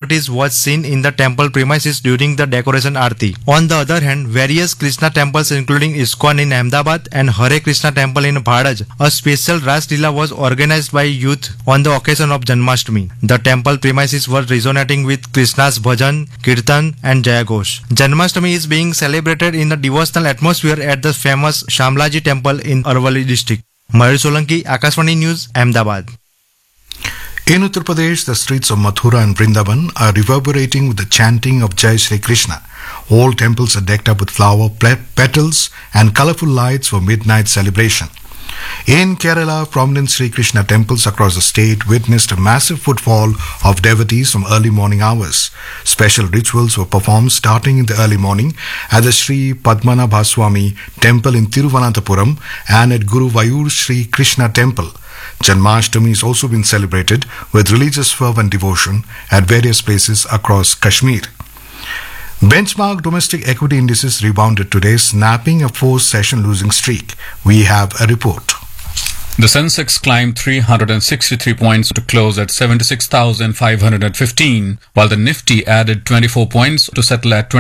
devotees was seen in the temple premises during the decoration aarti. On the other hand, various Krishna temples including ISKCON in Ahmedabad and Hare Krishna temple in Bhadaj, a special Ras Leela was organized by youth on the occasion of Janmashtami. The temple premises were resonating with Krishna's bhajan, kirtan and Jaya Ghosh. Janmashtami is being celebrated in a devotional atmosphere at the famous Shamlaji temple in Arwali district. Mayur Solanki, Akashvani News, Ahmedabad. In Uttar Pradesh, the streets of Mathura and Vrindavan are reverberating with the chanting of Jai Shri Krishna. All temples are decked up with flower petals and colorful lights for midnight celebration. In Kerala, prominent Sri Krishna temples across the state witnessed a massive footfall of devotees from early morning hours. Special rituals were performed starting in the early morning at the Sri Padmanabhaswamy temple in Tiruvananthapuram and at Guru Vayur Sri Krishna temple. Janmashtami has also been celebrated with religious fervour and devotion at various places across Kashmir. Benchmark domestic equity indices rebounded today, snapping a 4-session losing streak. We have a report. The Sensex climbed 363 points to close at 76,515, while the Nifty added 24 points to settle at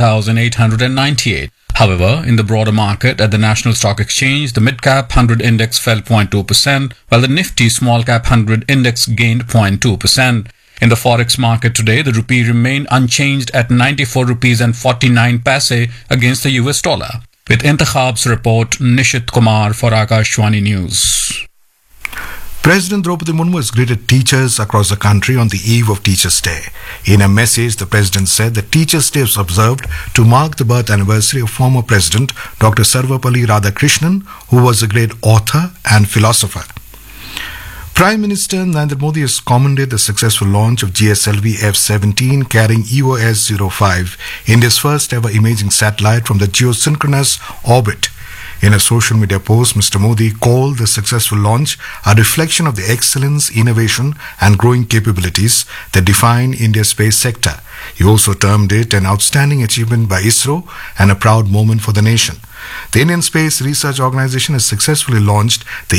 23,898. However, in the broader market at the National Stock Exchange, the Mid-Cap 100 Index fell 0.2%, while the Nifty Small-Cap 100 Index gained 0.2%. In the forex market today, the rupee remained unchanged at 94 rupees and 49 paise against the US dollar. With Intakhab's report, Nishit Kumar for Akashvani News. President Draupadi Murmu has greeted teachers across the country on the eve of Teachers' Day. In a message, the President said that Teachers' Day was observed to mark the birth anniversary of former President Dr. Sarvapalli Radhakrishnan, who was a great author and philosopher. Prime Minister Narendra Modi has commended the successful launch of GSLV F-17 carrying EOS-05, India's first ever imaging satellite from the geosynchronous orbit. In a social media post, Mr. Modi called the successful launch a reflection of the excellence, innovation and growing capabilities that define India's space sector. He also termed it an outstanding achievement by ISRO and a proud moment for the nation. The Indian Space Research Organization has successfully launched the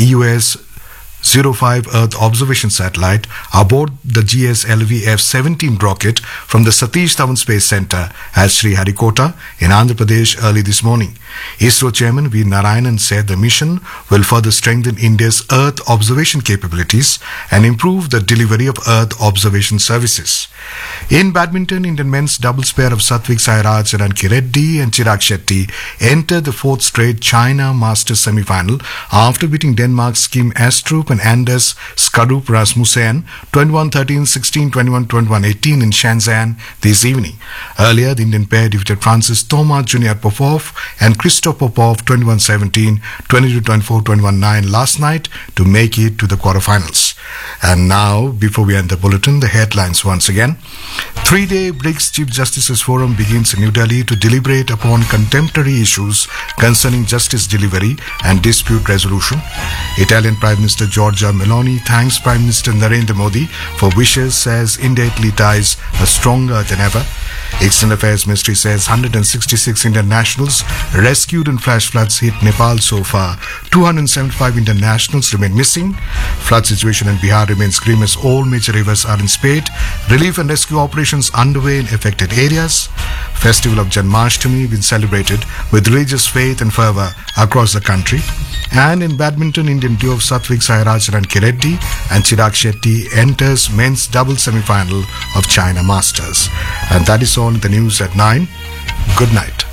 EOS-05 Earth observation satellite aboard the GSLV F-17 rocket from the Satish Dhawan Space Center at Sriharikota in Andhra Pradesh early this morning. ISRO Chairman V. Narayanan said the mission will further strengthen India's Earth observation capabilities and improve the delivery of Earth observation services. In badminton, Indian men's doubles pair of Satvik Sairaj and Ranki Reddy and Chirag Shetty entered the 4th straight China Masters semi-final after beating Denmark's Kim Astrup and Anders Skarup Rasmussen 21-13, 16-21, 21-18 in Shenzhen this evening. Earlier, the Indian pair defeated Francis Thomas Junior Popov and Christoph Popov 21-17, 22-24, 21-9 last night to make it to the quarterfinals. And now, before we end the bulletin, the headlines once again. 3-day BRICS Chief Justices Forum begins in New Delhi to deliberate upon contemporary issues concerning justice delivery and dispute resolution. Italian Prime Minister Giorgia Meloni thanks Prime Minister Narendra Modi for wishes, says India-Italy ties are stronger than ever. External Affairs Ministry says 166 Indian nationals rescued in flash floods hit Nepal so far. 275 Indian nationals remain missing. Flood situation in Bihar remains grim as all major rivers are in spate. Relief and rescue operations underway in affected areas. Festival of Janmashtami been celebrated with religious faith and fervour across the country. And in badminton, Indian duo of Satvik Sairaj and Ranki Reddy and Chirag Shetty enters men's double semi-final of China Masters. And that is all in the news at 9. Good night.